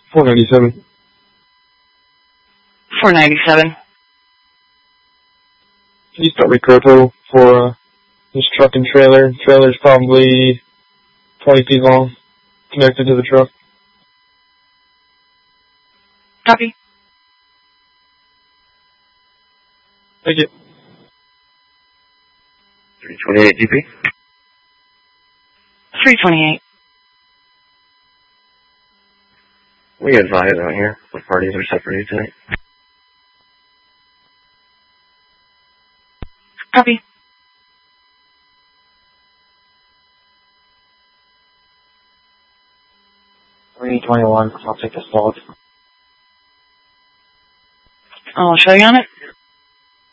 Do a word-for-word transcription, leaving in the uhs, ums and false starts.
four ninety-seven. four ninety-seven. Can you start me Croto for uh, this truck and trailer? Trailer's probably twenty feet long, connected to the truck. Copy. Thank you. three twenty-eight D P. three twenty-eight. We advise out here. The parties are separated tonight. Copy. three twenty-one, I'll take the salt. I'll show you on it.